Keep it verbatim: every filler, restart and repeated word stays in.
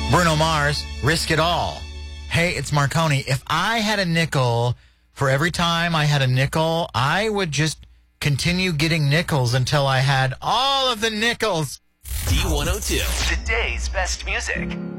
Bruno Mars, Risk It All. Hey, it's Marconi. If I had a nickel for every time I had a nickel, I would just continue getting nickels until I had all of the nickels. D one oh two, today's best music.